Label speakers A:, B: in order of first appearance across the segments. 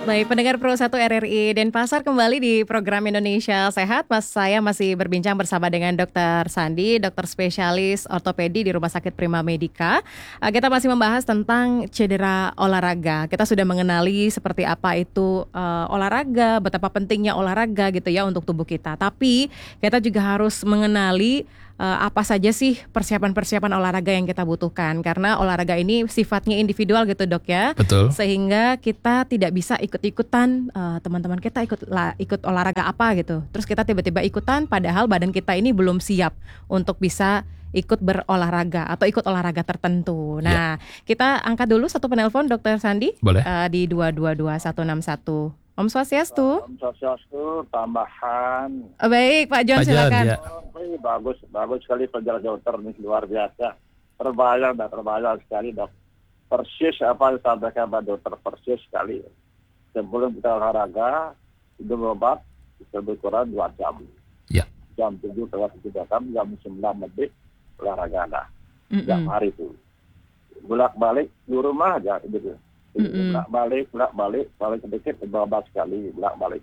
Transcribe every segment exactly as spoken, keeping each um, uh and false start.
A: Baik, pendengar Pro satu R R I Denpasar kembali di program Indonesia Sehat. Mas, saya masih berbincang bersama dengan Dokter Sandi, dokter spesialis ortopedi di Rumah Sakit Prima Medica. Uh, kita masih membahas tentang cedera olahraga. Kita sudah mengenali seperti apa itu uh, olahraga, betapa pentingnya olahraga gitu ya untuk tubuh kita. Tapi kita juga harus mengenali Uh, apa saja sih persiapan-persiapan olahraga yang kita butuhkan, karena olahraga ini sifatnya individual gitu dok ya.
B: Betul.
A: Sehingga kita tidak bisa ikut-ikutan uh, teman-teman kita ikut la, ikut olahraga apa gitu, terus kita tiba-tiba ikutan padahal badan kita ini belum siap untuk bisa ikut berolahraga atau ikut olahraga tertentu. Nah, ya. Kita angkat dulu satu penelpon Dokter Sandi.
B: Boleh.
A: Uh, di dua dua dua satu enam satu. Om Swastiastu.
C: Om Swastiastu, tambahan.
A: Oh, baik, Pak John,
B: Pak John,
A: silakan.
B: ya.
C: Oh, bagus, bagus sekali penjelasan dokter ini, luar biasa. Terbayang, dan terbayang sekali dok. Persis apa yang disampaikan Pak Dokter, persis sekali. Sebelum kita olahraga, minum obat, lebih kurang dua jam.
B: Ya.
C: Jam tujuh lewat tiga jam, jam sembilan lebih olahraga dah. Jam hari itu. Bolak balik di rumah aja gitu. Bolak balik, bolak balik, balik sedikit beberapa sekali bolak balik.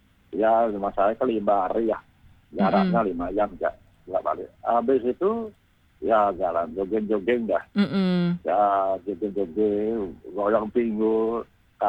C: Ya, rumah saya ke lima hari ya, jaraknya lima jam ya, bolak balik. Habis itu ya jalan jogging-jogging dah. Mm-mm. Ya jogging-jogging, goyang pinggul,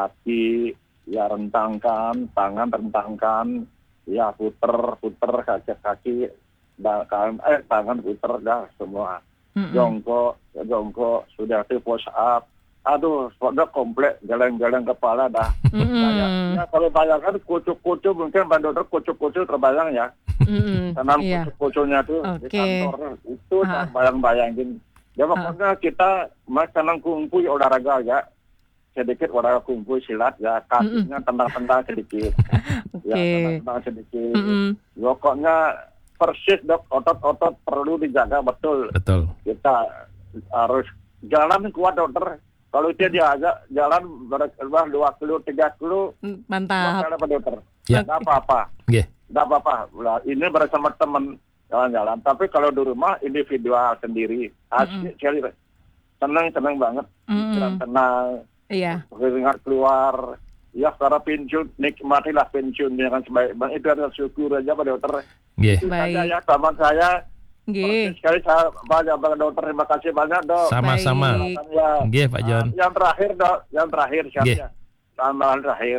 C: kaki, ya rentangkan, tangan rentangkan, ya puter-puter kaki kaki, bahkan eh tangan puter dah semua. Mm-mm. Jongkok, jongkok, sudah itu push up. Aduh, sudah komplek geleng-geleng kepala dah. Mm-hmm. Ya, kalau bayangkan kucuk-kucuk, mungkin Pak Dokter kucuk-kucuk terbayang ya. Mm-hmm. Tanam yeah. kucuk-kucuknya tuh okay. di kantor. Itu uh. bayang-bayangin. Ya pokoknya uh. kita senang kungfu olahraga ya. Sedikit olahraga kungfu silat ya. Kakinya mm-hmm. tendang-tendang sedikit. okay. Ya, tendang-tendang sedikit. Mm-hmm. Pokoknya persis dok, otot-otot perlu dijaga betul. Betul. Kita harus jalan kuat dokter. Kalau dia diajak jalan berapa dua kilo, tiga kilo,
A: mantap.
C: Apa dokter?
B: Ya.
C: Tidak apa-apa.
B: Yeah.
C: Tidak apa-apa. Ini bersama teman jalan-jalan. Tapi kalau di rumah individual sendiri, asik sekali. Mm-hmm. Tenang-tenang banget. Mm-hmm. Tenang. Iya. Keringat keluar. Ya, secara pensiun, nikmatilah pensiun dengan sebaik-baik. Itu adalah syukur aja Pak Dokter.
B: Yeah.
C: Itu saja ya, sama saya. Nggih. Sekali saya banyak Pak Dokter, terima kasih banyak dok.
B: Sama-sama. Nggih Pak John.
C: Uh, yang terakhir dok, yang terakhir siapa? Tambahan terakhir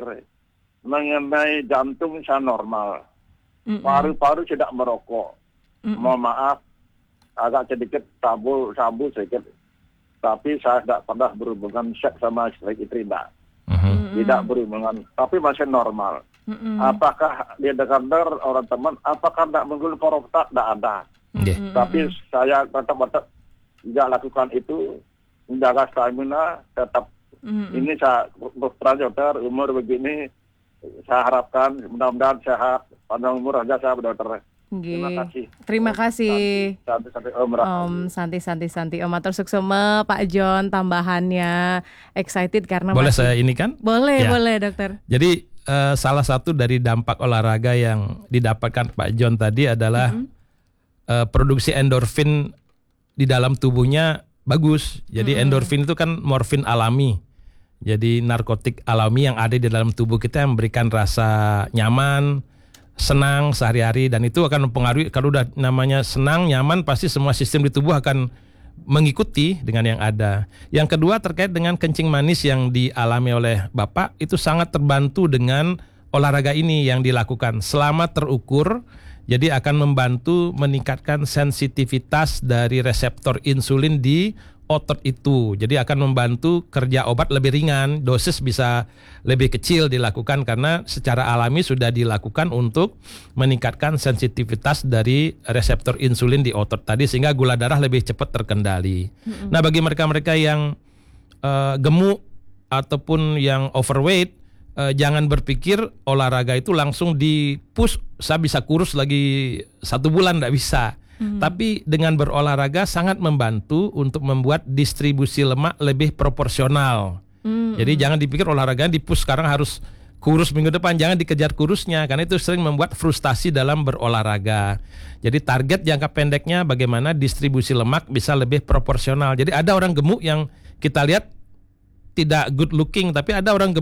C: mengenai jantung saya normal, Mm-mm. paru-paru tidak merokok. Mm-mm. Mohon maaf, agak sedikit sabu sabu sedikit, tapi saya tidak pernah berhubungan seks sama istri istri tidak, mm-hmm. tidak berhubungan, tapi masih normal. Mm-mm. Apakah dia dengar orang teman? Apakah tidak menggul porokta? Tidak ada. Yeah. Tapi saya tetap-tetap tidak lakukan itu, menjaga stamina tetap. Mm-hmm. Ini saya dokter umur begini, saya harapkan mudah-mudahan sehat, panjang umur aja saya dokter. Okay. Terima kasih.
A: Terima kasih.
C: Santi, santi, Om,
A: Om Santi Santi Santi Om Matur Suksema, Pak John tambahannya excited karena
B: boleh
A: masih...
B: saya ini kan?
A: Boleh,
B: ya.
A: boleh dokter.
B: Jadi uh, salah satu dari dampak olahraga yang didapatkan Pak John tadi adalah mm-hmm. Uh, produksi endorfin di dalam tubuhnya bagus. Jadi mm-hmm. endorfin itu kan morfin alami. Jadi narkotik alami yang ada di dalam tubuh kita yang memberikan rasa nyaman, senang sehari-hari, dan itu akan mempengaruhi. Kalau udah namanya senang, nyaman, pasti semua sistem di tubuh akan mengikuti dengan yang ada. Yang kedua terkait dengan kencing manis yang dialami oleh Bapak, itu sangat terbantu dengan olahraga ini yang dilakukan selama terukur. Jadi akan membantu meningkatkan sensitivitas dari reseptor insulin di otot itu. Jadi akan membantu kerja obat lebih ringan, dosis bisa lebih kecil dilakukan karena secara alami sudah dilakukan untuk meningkatkan sensitivitas dari reseptor insulin di otot tadi sehingga gula darah lebih cepat terkendali. Mm-hmm. Nah, bagi mereka-mereka yang uh, gemuk ataupun yang overweight, Uh, jangan berpikir olahraga itu langsung di push, saya bisa kurus lagi satu bulan, tidak bisa. Hmm. Tapi dengan berolahraga sangat membantu untuk membuat distribusi lemak lebih proporsional. Hmm. Jadi jangan dipikir olahraga di push sekarang harus kurus minggu depan, jangan dikejar kurusnya karena itu sering membuat frustasi dalam berolahraga. Jadi target jangka pendeknya bagaimana distribusi lemak bisa lebih proporsional. Jadi ada orang gemuk yang kita lihat tidak good looking, tapi ada orang gemuk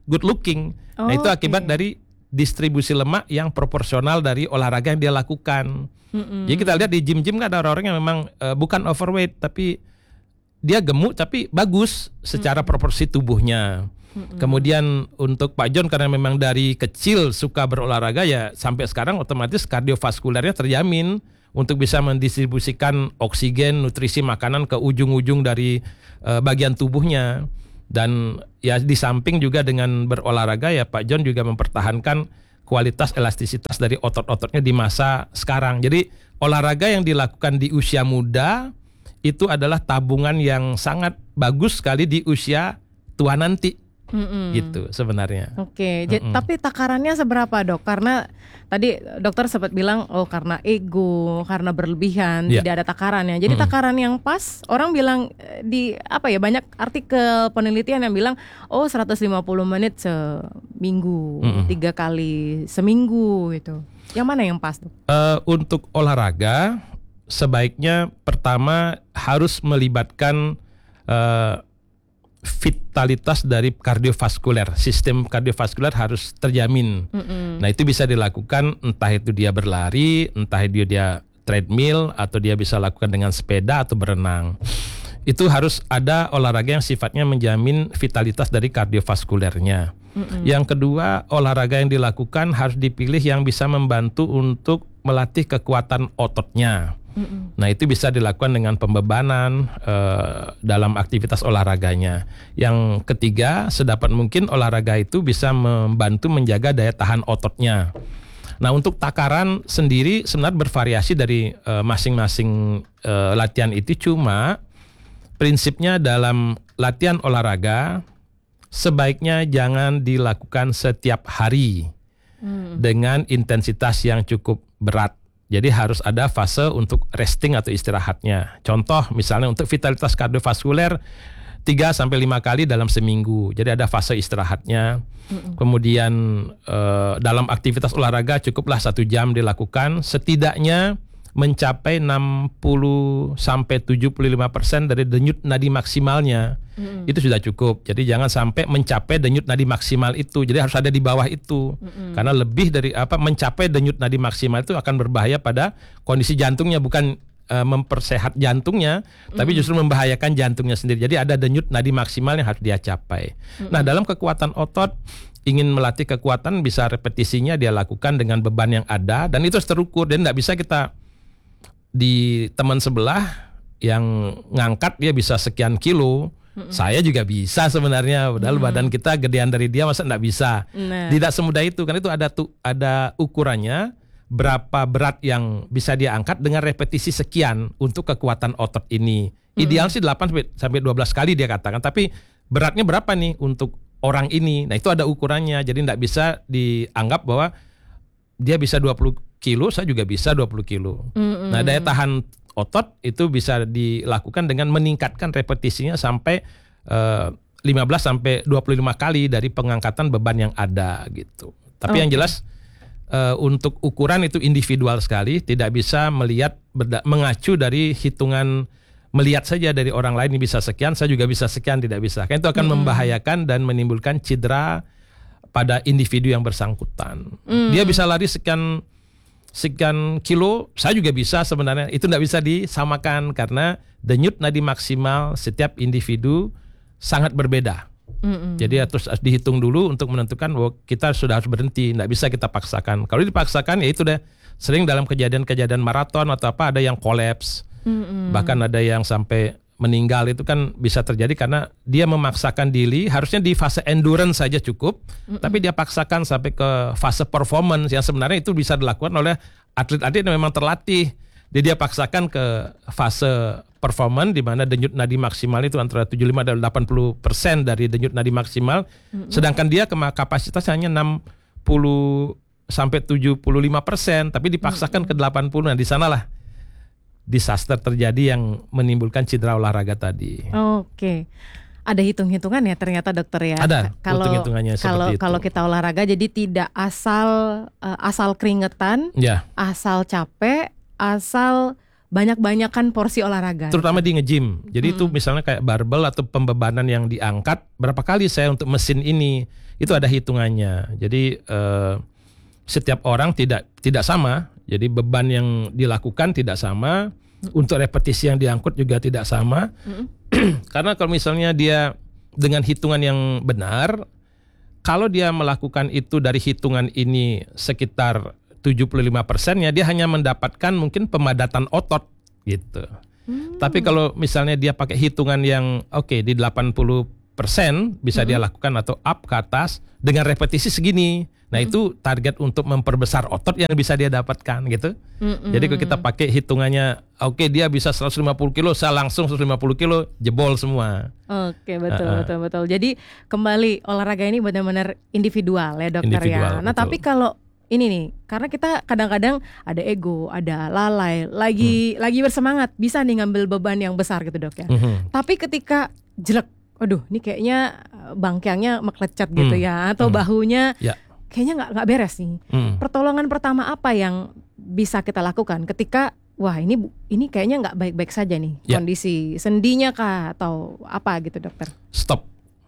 B: good looking. Nah, itu akibat
A: Oke.
B: dari distribusi lemak yang proporsional dari olahraga yang dia lakukan.
A: Mm-mm.
B: Jadi kita lihat di gym-gym kan ada orang-orang yang memang uh, bukan overweight tapi dia gemuk tapi bagus secara proporsi tubuhnya. Kemudian untuk Pak John karena memang dari kecil suka berolahraga ya sampai sekarang otomatis kardiovaskulernya terjamin untuk bisa mendistribusikan oksigen, nutrisi makanan ke ujung-ujung dari uh, bagian tubuhnya. Dan ya di samping juga dengan berolahraga ya Pak John juga mempertahankan kualitas elastisitas dari otot-ototnya di masa sekarang. Jadi olahraga yang dilakukan di usia muda itu adalah tabungan yang sangat bagus sekali di usia tua nanti.
A: Mm-mm.
B: Gitu sebenarnya.
A: Oke, j- tapi takarannya seberapa dok? Karena tadi dokter sempat bilang, oh karena ego, karena berlebihan,
B: Iya.
A: tidak ada takarannya. Jadi takaran yang pas, orang bilang eh, di apa ya banyak artikel penelitian yang bilang, oh seratus lima puluh menit seminggu,
B: Mm-mm.
A: tiga kali seminggu gitu. Yang mana yang pas dok?
B: Eh, untuk olahraga sebaiknya pertama harus melibatkan eh, vitalitas dari kardiovaskuler, sistem kardiovaskuler harus terjamin.
A: Mm-mm.
B: Nah itu bisa dilakukan entah itu dia berlari, entah itu dia treadmill atau dia bisa lakukan dengan sepeda atau berenang. Itu harus ada olahraga yang sifatnya menjamin vitalitas dari kardiovaskulernya. Mm-mm. Yang kedua, olahraga yang dilakukan harus dipilih yang bisa membantu untuk melatih kekuatan ototnya. Mm-mm. Nah itu bisa dilakukan dengan pembebanan uh, dalam aktivitas olahraganya. Yang ketiga, sedapat mungkin olahraga itu bisa membantu menjaga daya tahan ototnya. Nah untuk takaran sendiri sebenarnya bervariasi dari uh, masing-masing uh, latihan itu, cuma prinsipnya dalam latihan olahraga sebaiknya jangan dilakukan setiap hari mm. dengan intensitas yang cukup berat. Jadi harus ada fase untuk resting atau istirahatnya. Contoh misalnya untuk vitalitas kardiovaskuler tiga sampai lima kali dalam seminggu. Jadi ada fase istirahatnya. Mm-mm. Kemudian eh, dalam aktivitas olahraga cukuplah satu jam dilakukan. Setidaknya mencapai enam puluh sampai tujuh puluh lima persen dari denyut nadi maksimalnya. Mm-mm. Itu sudah cukup. Jadi jangan sampai mencapai denyut nadi maksimal itu. Jadi harus ada di bawah itu. Mm-mm. Karena lebih dari apa mencapai denyut nadi maksimal itu akan berbahaya pada kondisi jantungnya, bukan uh, mempersehat jantungnya, mm-mm. tapi justru membahayakan jantungnya sendiri. Jadi ada denyut nadi maksimal yang harus dia capai. Mm-mm. Nah, dalam kekuatan otot ingin melatih kekuatan bisa repetisinya dia lakukan dengan beban yang ada dan itu harus terukur dan tidak bisa kita di teman sebelah yang ngangkat dia bisa sekian kilo, mm-mm. saya juga bisa sebenarnya, padahal mm-hmm. badan kita gedean dari dia masa enggak bisa. Nah. Tidak semudah itu, kan itu ada tu, ada ukurannya berapa berat yang bisa dia angkat dengan repetisi sekian untuk kekuatan otot ini. Ideal mm-hmm. sih delapan sampai dua belas kali dia katakan, tapi beratnya berapa nih untuk orang ini? Nah, itu ada ukurannya. Jadi enggak bisa dianggap bahwa dia bisa dua puluh kilo, saya juga bisa dua puluh kilo. Mm-hmm. Nah, daya tahan otot itu bisa dilakukan dengan meningkatkan repetisinya sampai uh, lima belas sampai dua puluh lima kali dari pengangkatan beban yang ada gitu. Tapi okay. yang jelas uh, untuk ukuran itu individual sekali, tidak bisa melihat berda- mengacu dari hitungan melihat saja dari orang lain ini bisa sekian, saya juga bisa sekian, tidak bisa. Kan itu akan mm-hmm. membahayakan dan menimbulkan cedera pada individu yang bersangkutan. Mm. Dia bisa lari sekian sekian kilo, saya juga bisa sebenarnya. Itu tidak bisa disamakan karena denyut nadi maksimal setiap individu sangat berbeda. Mm-mm. Jadi terus dihitung dulu untuk menentukan bahwa kita sudah harus berhenti. Tidak bisa kita paksakan. Kalau dipaksakan ya itu deh. Sering dalam kejadian-kejadian maraton atau apa ada yang kolaps. Mm-mm. Bahkan ada yang sampai meninggal, itu kan bisa terjadi karena dia memaksakan diri. Harusnya di fase endurance saja cukup, mm-mm. tapi dia paksakan sampai ke fase performance yang sebenarnya itu bisa dilakukan oleh atlet-atlet yang memang terlatih. Jadi dia paksakan ke fase performance di mana denyut nadi maksimal itu antara tujuh puluh lima dan delapan puluh persen dari denyut nadi maksimal, mm-hmm. sedangkan dia kapasitas hanya enam puluh sampai tujuh puluh lima persen, tapi dipaksakan mm-hmm. ke delapan puluh. Nah, di sanalah disaster terjadi yang menimbulkan cedera olahraga tadi.
A: Oke. Ada hitung-hitungan ya ternyata dokter ya.
B: Ada
A: kalau,
B: hitung-hitungannya seperti
A: kalau,
B: itu.
A: Kalau kita olahraga jadi tidak asal uh, asal keringetan,
B: ya.
A: asal capek, asal banyak-banyakan porsi olahraga.
B: Terutama di nge-gym. Jadi
A: Hmm.
B: itu misalnya kayak barbel atau pembebanan yang diangkat, berapa kali saya untuk mesin ini, itu ada hitungannya. Jadi eh, setiap orang tidak tidak sama. Jadi beban yang dilakukan tidak sama, untuk repetisi yang diangkut juga tidak sama.
A: Hmm.
B: Karena kalau misalnya dia dengan hitungan yang benar, kalau dia melakukan itu dari hitungan ini sekitar tujuh puluh lima persennya, dia hanya mendapatkan mungkin pemadatan otot gitu. Hmm. Tapi kalau misalnya dia pakai hitungan yang oke okay, di delapan puluh persen bisa hmm. dia lakukan atau up ke atas dengan repetisi segini. Nah hmm. itu target untuk memperbesar otot yang bisa dia dapatkan gitu. Hmm. Jadi kalau kita pakai hitungannya oke okay, dia bisa seratus lima puluh kilo, saya langsung seratus lima puluh kilo, jebol semua.
A: Oke, betul,
B: uh-uh.
A: betul, betul. Jadi kembali olahraga ini benar-benar individual ya dokter
B: individual,
A: ya. Nah
B: betul.
A: tapi kalau ini nih, karena kita kadang-kadang ada ego, ada lalai, lagi hmm. lagi bersemangat, bisa nih ngambil beban yang besar gitu dok ya. Hmm. Tapi ketika jelek, aduh, ini kayaknya bangkangnya meklecet gitu
B: hmm.
A: ya, atau hmm. bahunya
B: ya.
A: kayaknya nggak nggak beres nih. Hmm. Pertolongan pertama apa yang bisa kita lakukan ketika wah ini ini kayaknya nggak baik-baik saja nih ya. Kondisi sendinya kah atau apa gitu dokter?
B: Stop.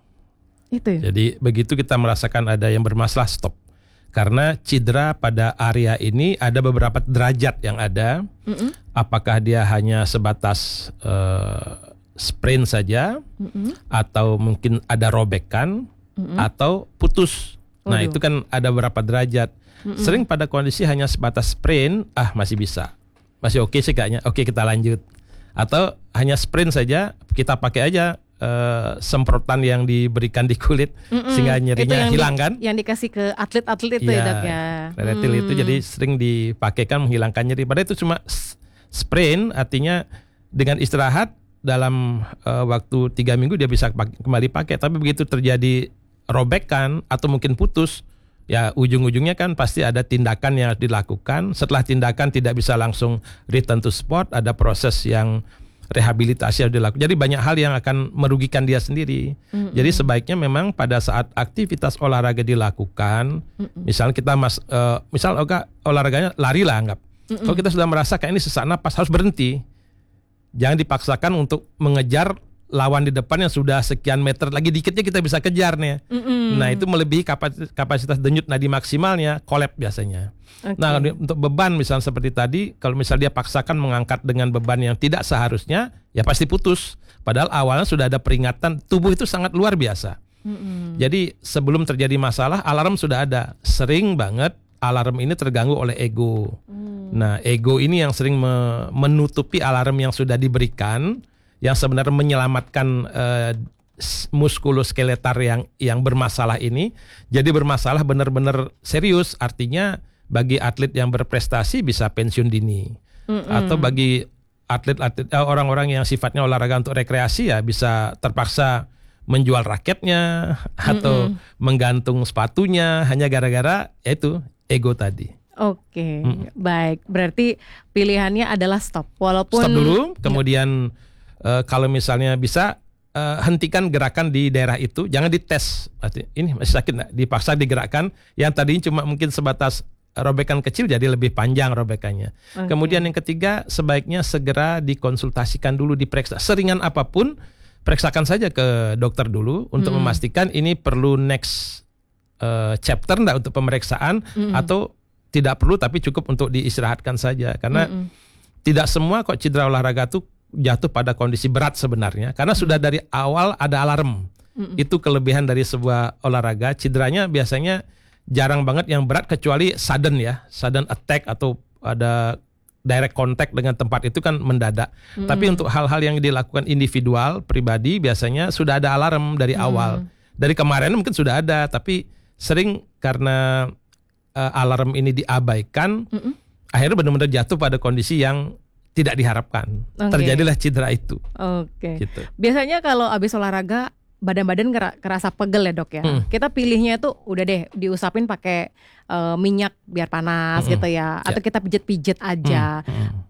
A: Itu.
B: Jadi begitu kita merasakan ada yang bermasalah, stop. Karena cedera pada area ini ada beberapa derajat yang ada. Mm-mm. Apakah dia hanya sebatas uh, sprain saja, Mm-mm. atau mungkin ada robekan, Mm-mm. atau putus. Nah Waduh. Itu kan ada beberapa derajat. Mm-mm. Sering pada kondisi hanya sebatas sprain, ah masih bisa, masih oke sih kayaknya, oke kita lanjut. Atau hanya sprain saja, kita pakai aja Uh, semprotan yang diberikan di kulit, Mm-mm. sehingga nyerinya hilang kan?
A: Di, yang dikasih ke atlet-atlet itu ya, ya dok ya.
B: Retil hmm. itu jadi sering dipakaikan menghilangkan nyeri. Padahal itu cuma sprain, artinya dengan istirahat dalam uh, waktu tiga minggu dia bisa pakai, kembali pakai. Tapi begitu terjadi robekan atau mungkin putus, ya ujung-ujungnya kan pasti ada tindakan yang harus dilakukan. Setelah tindakan tidak bisa langsung return to sport, ada proses yang rehabilitasi harus dilakukan. Jadi banyak hal yang akan merugikan dia sendiri. Mm-hmm. Jadi sebaiknya memang pada saat aktivitas olahraga dilakukan, mm-hmm. misalnya kita mas, uh, misal oke olahraganya lari lah anggap. Mm-hmm. Kalau kita sudah merasa kayak ini sesak napas, harus berhenti. Jangan dipaksakan untuk mengejar lawan di depan yang sudah sekian meter, lagi dikitnya kita bisa kejar nih. Mm-hmm. Nah itu melebihi kapasitas, kapasitas denyut nadi maksimalnya, kolap biasanya. Okay. Nah untuk beban misalnya seperti tadi, kalau misalnya dia paksakan mengangkat dengan beban yang tidak seharusnya, ya pasti putus. Padahal awalnya sudah ada peringatan, tubuh itu sangat luar biasa. Mm-hmm. Jadi sebelum terjadi masalah, alarm sudah ada. Sering banget alarm ini terganggu oleh ego. Mm. Nah ego ini yang sering me- menutupi alarm yang sudah diberikan, yang sebenarnya menyelamatkan uh, muskuloskeletal yang yang bermasalah ini. Jadi bermasalah benar-benar serius, artinya bagi atlet yang berprestasi bisa pensiun dini. Mm-mm. Atau bagi atlet-atlet eh, orang-orang yang sifatnya olahraga untuk rekreasi ya bisa terpaksa menjual raketnya atau Mm-mm. menggantung sepatunya hanya gara-gara yaitu ego tadi.
A: Oke, mm. baik. Berarti pilihannya adalah stop. Walaupun
B: stop dulu, kemudian Uh, kalau misalnya bisa uh, hentikan gerakan di daerah itu, jangan dites. Ini masih sakit nggak? Dipaksa digerakkan. Yang tadinya cuma mungkin sebatas robekan kecil jadi lebih panjang robekannya. Okay. Kemudian yang ketiga, sebaiknya segera dikonsultasikan dulu, diperiksa. Seringan apapun, periksakan saja ke dokter dulu untuk hmm. memastikan ini perlu next uh, chapter nggak untuk pemeriksaan hmm. atau tidak perlu tapi cukup untuk diistirahatkan saja. Karena hmm. tidak semua kok cedera olahraga tuh jatuh pada kondisi berat sebenarnya, karena sudah dari awal ada alarm. Mm-mm. Itu kelebihan dari sebuah olahraga. Cederanya biasanya jarang banget yang berat kecuali sudden ya, sudden attack atau ada direct contact dengan tempat itu kan mendadak. Mm-mm. Tapi untuk hal-hal yang dilakukan individual, pribadi biasanya sudah ada alarm dari mm. awal. Dari kemarin mungkin sudah ada, tapi sering karena uh, alarm ini diabaikan, Mm-mm. akhirnya benar-benar jatuh pada kondisi yang tidak diharapkan. Okay. Terjadilah cedera itu.
A: Oke. Okay.
B: Gitu.
A: Biasanya kalau habis olahraga badan-badan kerasa pegel ya dok ya. Hmm. Kita pilihnya itu udah deh diusapin pakai uh, minyak biar panas hmm. gitu ya. Atau yeah. kita pijet-pijet aja. Hmm. Hmm. Uh,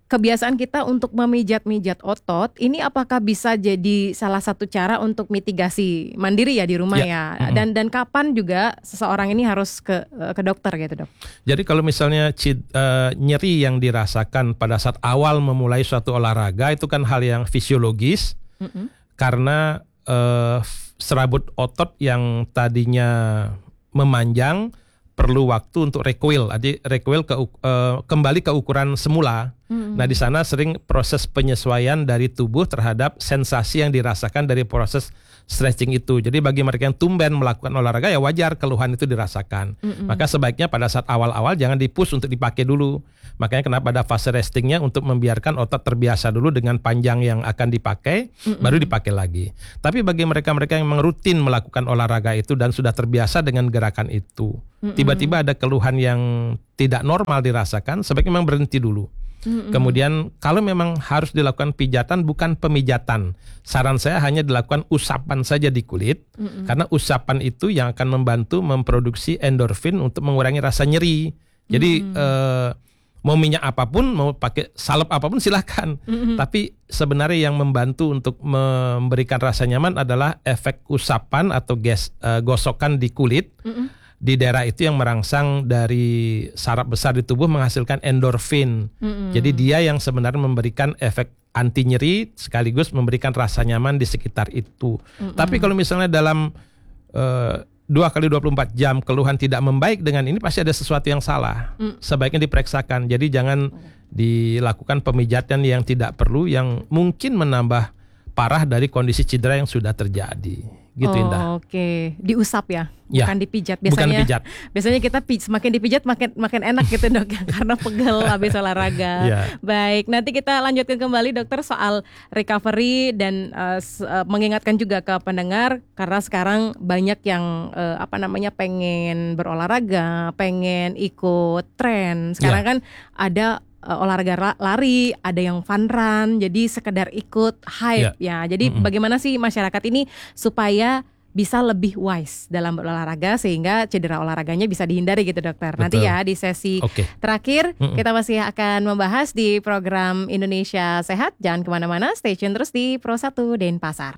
A: kebiasaan kita untuk memijat-mijat otot ini apakah bisa jadi salah satu cara untuk mitigasi mandiri ya di rumah ya, ya? Mm-hmm. dan dan kapan juga seseorang ini harus ke ke dokter gitu dok?
B: Jadi kalau misalnya cid, uh, nyeri yang dirasakan pada saat awal memulai suatu olahraga itu kan hal yang fisiologis, mm-hmm. karena uh, serabut otot yang tadinya memanjang perlu waktu untuk recoil, jadi recoil ke uh, kembali ke ukuran semula. Hmm. Nah di sana sering proses penyesuaian dari tubuh terhadap sensasi yang dirasakan dari proses stretching itu. Jadi bagi mereka yang tumben melakukan olahraga ya wajar keluhan itu dirasakan. Hmm. Maka sebaiknya pada saat awal-awal jangan di-push untuk dipakai dulu. Makanya kenapa ada fase restingnya untuk membiarkan otot terbiasa dulu dengan panjang yang akan dipakai, hmm. baru dipakai lagi. Tapi bagi mereka-mereka yang memang rutin melakukan olahraga itu dan sudah terbiasa dengan gerakan itu, hmm. tiba-tiba ada keluhan yang tidak normal dirasakan, sebaiknya memang berhenti dulu. Mm-hmm. Kemudian kalau memang harus dilakukan pijatan bukan pemijatan, saran saya hanya dilakukan usapan saja di kulit, mm-hmm. karena usapan itu yang akan membantu memproduksi endorfin untuk mengurangi rasa nyeri. Jadi mm-hmm. eh, mau minyak apapun, mau pakai salep apapun silahkan, mm-hmm. tapi sebenarnya yang membantu untuk memberikan rasa nyaman adalah efek usapan atau ges, eh, gosokan di kulit. Mm-hmm. Di daerah itu yang merangsang dari saraf besar di tubuh menghasilkan endorfin. Mm-hmm. Jadi dia yang sebenarnya memberikan efek anti nyeri sekaligus memberikan rasa nyaman di sekitar itu. Mm-hmm. Tapi kalau misalnya dalam uh, dua kali dua puluh empat jam keluhan tidak membaik dengan ini, pasti ada sesuatu yang salah. Mm. Sebaiknya diperiksakan. Jadi jangan dilakukan pemijatan yang tidak perlu, yang mungkin menambah parah dari kondisi cedera yang sudah terjadi. Gitu
A: oh,
B: Indah.
A: Oke, okay. Diusap ya, bukan
B: ya,
A: dipijat. Biasanya,
B: bukan dipijat.
A: Biasanya kita semakin dipijat makin makin enak gitu dok, karena pegel habis olahraga. Ya. Baik, nanti kita lanjutkan kembali dokter soal recovery dan uh, uh, mengingatkan juga ke pendengar karena sekarang banyak yang uh, apa namanya pengen berolahraga, pengen ikut tren. Sekarang ya. kan ada Uh, olahraga lari, ada yang fun run, jadi sekedar ikut hype yeah. ya. Jadi mm-hmm. bagaimana sih masyarakat ini supaya bisa lebih wise dalam berolahraga sehingga cedera olahraganya bisa dihindari gitu dokter. Betul. Nanti ya di sesi okay. terakhir mm-hmm. kita masih akan membahas di program Indonesia Sehat. Jangan kemana-mana, stay tune terus di Pro satu Denpasar.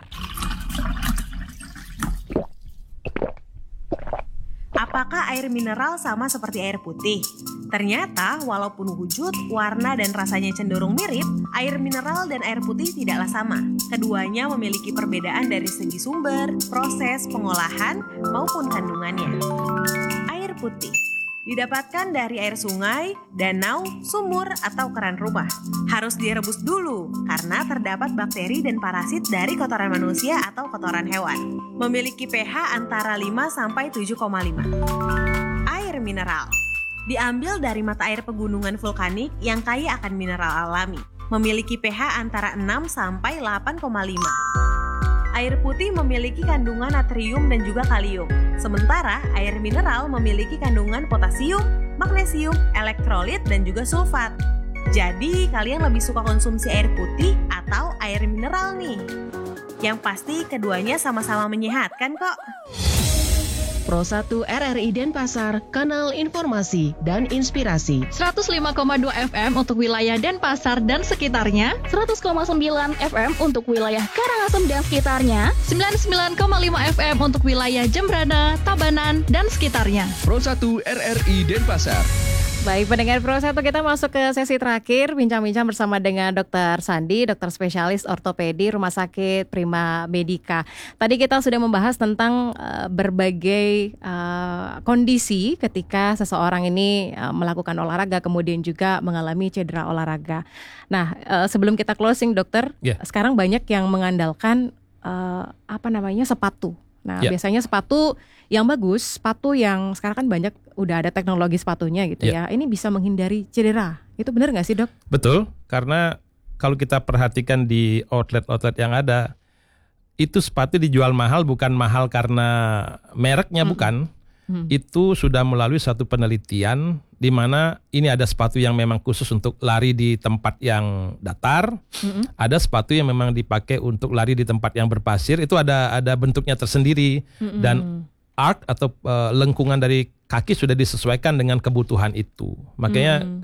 D: Apakah air mineral sama seperti air putih? Ternyata walaupun wujud, warna dan rasanya cenderung mirip, air mineral dan air putih tidaklah sama. Keduanya memiliki perbedaan dari segi sumber, proses pengolahan, maupun kandungannya. Air putih didapatkan dari air sungai, danau, sumur, atau keran rumah. Harus direbus dulu karena terdapat bakteri dan parasit dari kotoran manusia atau kotoran hewan. Memiliki pH antara lima sampai tujuh koma lima. Air mineral diambil dari mata air pegunungan vulkanik yang kaya akan mineral alami. Memiliki pH antara enam sampai delapan koma lima. Air putih memiliki kandungan natrium dan juga kalium. Sementara air mineral memiliki kandungan potasium, magnesium, elektrolit, dan juga sulfat. Jadi kalian lebih suka konsumsi air putih atau air mineral nih? Yang pasti keduanya sama-sama menyehatkan kok.
E: Pro satu R R I Denpasar, kanal informasi dan inspirasi.
F: seratus lima koma dua F M untuk wilayah Denpasar dan sekitarnya,
G: seratus koma sembilan F M untuk wilayah Karangasem dan sekitarnya,
F: sembilan puluh sembilan koma lima F M untuk wilayah Jembrana, Tabanan, dan sekitarnya.
H: Pro satu R R I Denpasar.
A: Baik, pendengar Pro satu, kita masuk ke sesi terakhir bincang-bincang bersama dengan dokter Sandi, dokter spesialis ortopedi Rumah Sakit Prima Medica. Tadi kita sudah membahas tentang uh, berbagai uh, kondisi ketika seseorang ini uh, melakukan olahraga kemudian juga mengalami cedera olahraga. Nah, uh, sebelum kita closing dokter, yeah. sekarang banyak yang mengandalkan uh, apa namanya sepatu. Nah, yeah. biasanya sepatu yang bagus, sepatu yang sekarang kan banyak udah ada teknologi sepatunya gitu yeah. ya. Ini bisa menghindari cedera. Itu benar nggak sih dok?
B: Betul, karena kalau kita perhatikan di outlet-outlet yang ada, itu sepatu dijual mahal bukan mahal karena mereknya, hmm. bukan. Hmm. Itu sudah melalui satu penelitian di mana ini ada sepatu yang memang khusus untuk lari di tempat yang datar, hmm. ada sepatu yang memang dipakai untuk lari di tempat yang berpasir. Itu ada ada bentuknya tersendiri, hmm. dan arc atau uh, lengkungan dari kaki sudah disesuaikan dengan kebutuhan itu. Makanya hmm.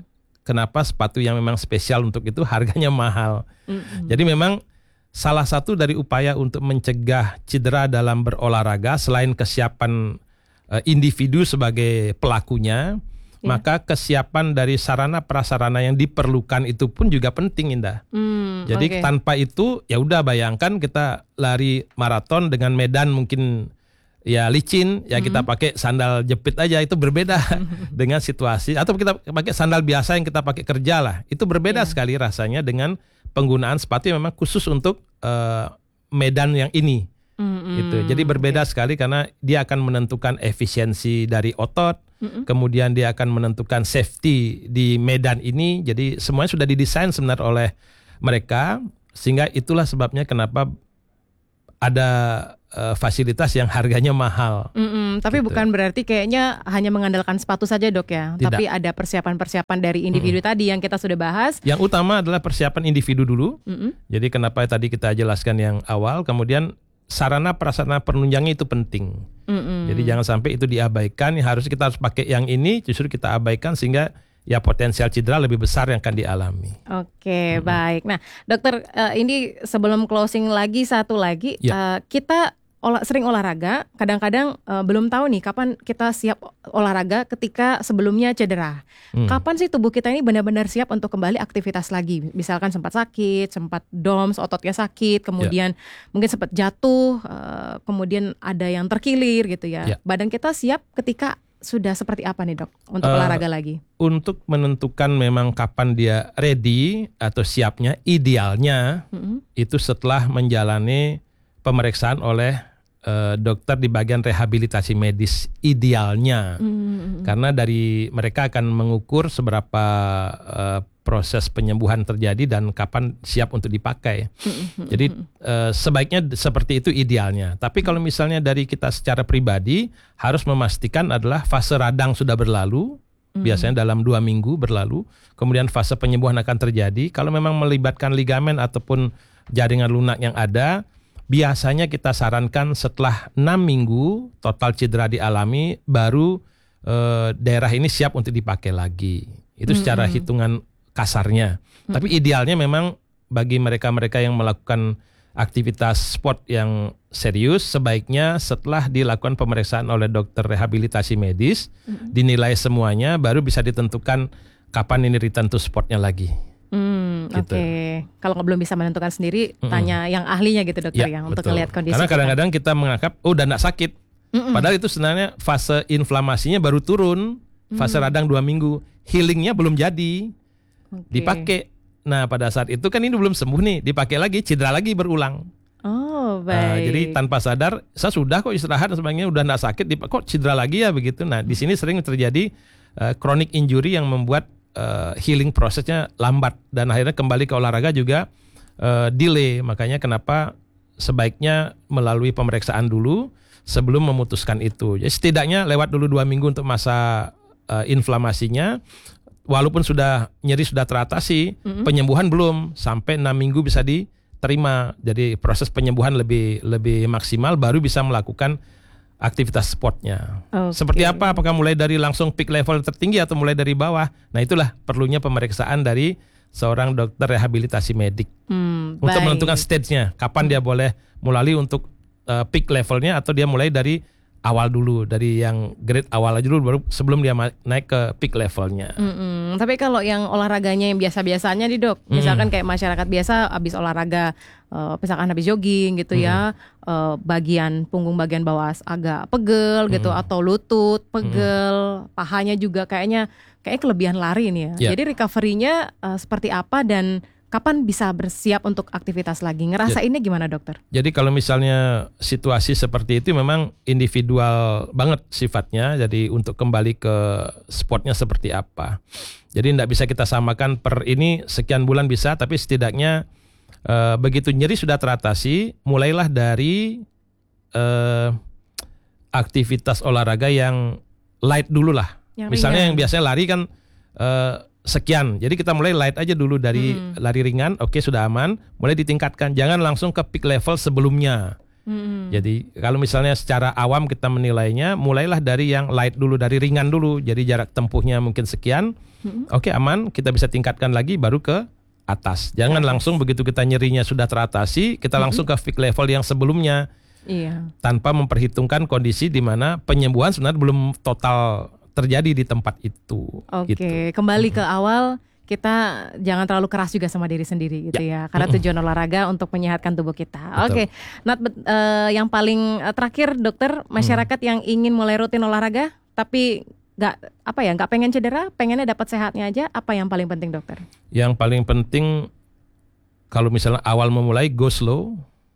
B: kenapa sepatu yang memang spesial untuk itu harganya mahal. Mm-hmm. Jadi memang salah satu dari upaya untuk mencegah cedera dalam berolahraga selain kesiapan uh, individu sebagai pelakunya, yeah. maka kesiapan dari sarana prasarana yang diperlukan itu pun juga penting, Indah. Mm, Jadi okay. tanpa itu ya udah bayangkan kita lari maraton dengan medan mungkin ya licin, ya kita pakai sandal jepit aja, itu berbeda dengan situasi, atau kita pakai sandal biasa yang kita pakai kerja lah, itu berbeda yeah. sekali rasanya dengan penggunaan sepatu yang memang khusus untuk uh, medan yang ini. Mm-hmm. Gitu. Jadi berbeda okay. sekali karena dia akan menentukan efisiensi dari otot, mm-hmm. kemudian dia akan menentukan safety di medan ini. Jadi semuanya sudah didesain sebenarnya oleh mereka, sehingga itulah sebabnya kenapa ada uh, fasilitas yang harganya mahal.
A: Mm-mm, tapi gitu. Bukan berarti kayaknya hanya mengandalkan sepatu saja, Dok, ya. Tidak. Tapi ada persiapan-persiapan dari individu Mm-mm. tadi yang kita sudah bahas.
B: Yang utama adalah persiapan individu dulu. Mm-mm. Jadi kenapa tadi kita jelaskan yang awal, kemudian sarana prasarana penunjangnya itu penting. Mm-mm. Jadi jangan sampai itu diabaikan. Harus kita harus pakai yang ini, justru kita abaikan sehingga ya potensial cedera lebih besar yang akan dialami.
A: Oke, hmm. baik. Nah, dokter, uh, ini sebelum closing lagi satu lagi, ya. uh, kita olah, sering olahraga, kadang-kadang uh, belum tahu nih kapan kita siap olahraga ketika sebelumnya cedera. Hmm. Kapan sih tubuh kita ini benar-benar siap untuk kembali aktivitas lagi? Misalkan sempat sakit, sempat doms, ototnya sakit, kemudian ya. mungkin sempat jatuh, uh, kemudian ada yang terkilir gitu ya. ya. Badan kita siap ketika sudah seperti apa nih, Dok, untuk uh, olahraga lagi?
B: Untuk menentukan memang kapan dia ready atau siapnya, idealnya mm-hmm. itu setelah menjalani pemeriksaan oleh uh, dokter di bagian rehabilitasi medis, idealnya. Mm-hmm. Karena dari mereka akan mengukur seberapa uh, proses penyembuhan terjadi dan kapan siap untuk dipakai. Mm-hmm. Jadi uh, sebaiknya seperti itu idealnya. Tapi kalau misalnya dari kita secara pribadi harus memastikan adalah fase radang sudah berlalu, mm-hmm. biasanya dalam dua minggu berlalu, kemudian fase penyembuhan akan terjadi. Kalau memang melibatkan ligamen ataupun jaringan lunak yang ada, biasanya kita sarankan setelah enam minggu total cedera dialami, baru uh, daerah ini siap untuk dipakai lagi. Itu secara mm-hmm. hitungan kasarnya. Hmm. Tapi idealnya memang bagi mereka-mereka yang melakukan aktivitas sport yang serius, sebaiknya setelah dilakukan pemeriksaan oleh dokter rehabilitasi medis, hmm. dinilai semuanya, baru bisa ditentukan kapan ini return to sportnya lagi.
A: Hmm, gitu. Oke. Okay. Kalau belum bisa menentukan sendiri, hmm. tanya yang ahlinya gitu, dokter, ya, yang betul. Untuk melihat kondisi.
B: Karena kadang-kadang kita menganggap, oh udah gak sakit. Hmm. Padahal itu sebenarnya fase inflamasinya baru turun, fase hmm. radang dua minggu, healingnya belum jadi. Okay. Dipakai. Nah pada saat itu kan ini belum sembuh nih, dipakai lagi, cedera lagi berulang.
A: Oh baik.
B: Nah, jadi tanpa sadar, saya sudah kok istirahat sebenarnya udah nggak sakit, kok cedera lagi ya begitu. Nah di sini sering terjadi uh, chronic injury yang membuat uh, healing prosesnya lambat dan akhirnya kembali ke olahraga juga uh, delay. Makanya kenapa sebaiknya melalui pemeriksaan dulu sebelum memutuskan itu. Jadi setidaknya lewat dulu dua minggu untuk masa uh, inflamasinya. Walaupun sudah nyeri sudah teratasi, mm-hmm. penyembuhan belum, sampai enam minggu bisa diterima. Jadi proses penyembuhan lebih lebih maksimal, baru bisa melakukan aktivitas sportnya. Okay. Seperti apa? Apakah mulai dari langsung peak level tertinggi atau mulai dari bawah? Nah itulah perlunya pemeriksaan dari seorang dokter rehabilitasi medik hmm, untuk baik. menentukan stage-nya, kapan dia boleh mulai untuk uh, peak levelnya atau dia mulai dari awal dulu, dari yang grade awal aja dulu baru sebelum dia naik ke peak levelnya.
A: Mm-mm. Tapi kalau yang olahraganya yang biasa-biasanya nih, Dok, misalkan mm. kayak masyarakat biasa habis olahraga, uh, misalkan habis jogging gitu mm. ya, uh, bagian punggung bagian bawah agak pegel gitu, mm. atau lutut pegel, mm. pahanya juga kayaknya kayak kelebihan lari nih ya. Yeah. Jadi recovery-nya uh, seperti apa dan kapan bisa bersiap untuk aktivitas lagi? Ngerasainnya gimana, dokter?
B: Jadi kalau misalnya situasi seperti itu memang individual banget sifatnya. Jadi untuk kembali ke sportnya seperti apa. Jadi tidak bisa kita samakan per ini sekian bulan bisa, tapi setidaknya eh, begitu nyeri sudah teratasi, mulailah dari eh, aktivitas olahraga yang light dulu lah. Yang misalnya ringan. Yang biasanya lari kan eh, sekian, jadi kita mulai light aja dulu dari hmm. lari ringan, oke okay, sudah aman, mulai ditingkatkan, jangan langsung ke peak level sebelumnya. Hmm. Jadi kalau misalnya secara awam kita menilainya, mulailah dari yang light dulu, dari ringan dulu. Jadi jarak tempuhnya mungkin sekian, hmm. oke okay, aman, kita bisa tingkatkan lagi baru ke atas. Jangan atas. Langsung begitu kita nyerinya sudah teratasi, kita hmm. langsung ke peak level yang sebelumnya. Iya. Tanpa memperhitungkan kondisi di mana penyembuhan sebenarnya belum total terjadi di tempat itu.
A: Oke, okay. gitu. Kembali hmm. ke awal. Kita jangan terlalu keras juga sama diri sendiri gitu ya, ya. Karena tujuan olahraga untuk menyehatkan tubuh kita. Oke, okay. Nat, uh, yang paling uh, terakhir dokter, masyarakat hmm. yang ingin mulai rutin olahraga tapi nggak apa ya nggak pengen cedera, pengennya dapat sehatnya aja, apa yang paling penting dokter?
B: Yang paling penting kalau misalnya awal memulai, go slow,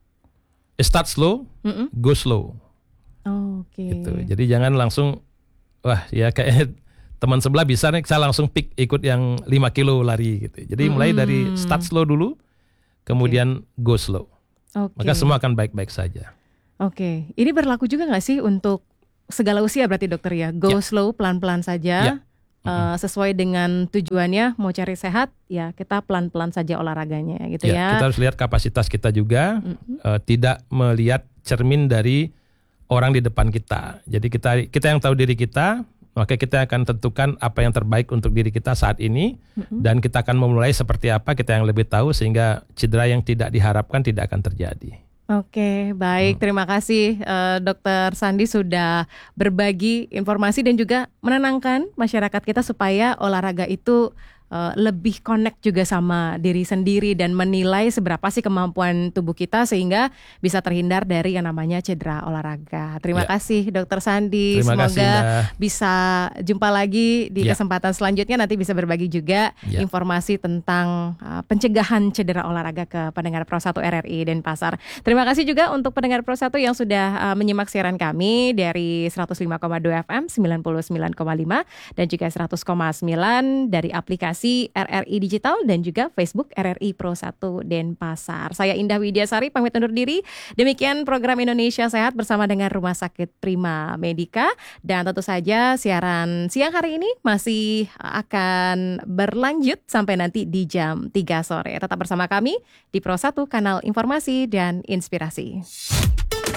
B: start slow, mm-mm. go slow.
A: Oh, oke. Okay.
B: Gitu. Jadi jangan langsung wah ya kayak teman sebelah bisa nih, saya langsung pick ikut yang lima kilo lari gitu. Jadi hmm. mulai dari start slow dulu, kemudian okay. go slow. Okay. Maka semua akan baik-baik saja.
A: Oke, okay. Ini berlaku juga nggak sih untuk segala usia berarti dokter ya? Go yeah. slow, pelan-pelan saja, yeah. uh, sesuai dengan tujuannya. Mau cari sehat, ya kita pelan-pelan saja olahraganya gitu
B: yeah, ya. Kita harus lihat kapasitas kita juga, mm-hmm. uh, tidak melihat cermin dari orang di depan kita. Jadi kita kita yang tahu diri kita. Maka kita akan tentukan apa yang terbaik untuk diri kita saat ini, mm-hmm. dan kita akan memulai seperti apa, kita yang lebih tahu, sehingga cedera yang tidak diharapkan tidak akan terjadi.
A: Oke, baik. Hmm. Terima kasih uh, dokter Sandi sudah berbagi informasi dan juga menenangkan masyarakat kita supaya olahraga itu Uh, lebih connect juga sama diri sendiri dan menilai seberapa sih kemampuan tubuh kita sehingga bisa terhindar dari yang namanya cedera olahraga. Terima ya. kasih dokter Sandi.
B: Terima
A: Semoga
B: kasih,
A: bisa jumpa lagi di ya. kesempatan selanjutnya, nanti bisa berbagi juga ya. informasi tentang uh, pencegahan cedera olahraga ke pendengar Pro satu R R I Denpasar. Terima kasih juga untuk pendengar Pro satu yang sudah uh, menyimak siaran kami dari seratus lima koma dua F M, sembilan puluh sembilan koma lima dan juga seratus koma sembilan dari aplikasi R R I Digital dan juga Facebook R R I Pro satu Denpasar. Saya Indah Widiasari pamit undur diri. Demikian program Indonesia Sehat bersama dengan Rumah Sakit Prima Medika, dan tentu saja siaran siang hari ini masih akan berlanjut sampai nanti di jam tiga sore. Tetap bersama kami di Pro satu, kanal informasi dan inspirasi.